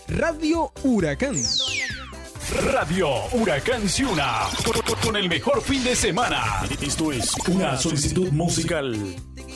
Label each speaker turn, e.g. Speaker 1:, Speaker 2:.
Speaker 1: Radio Huracán.
Speaker 2: Radio Huracán Ciuna, con el mejor fin de semana. Esto es una solicitud musical.